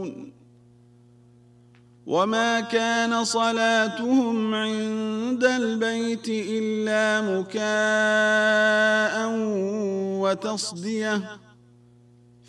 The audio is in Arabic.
وما كان صلاتهم عند البيت إلا مكاء وتصدية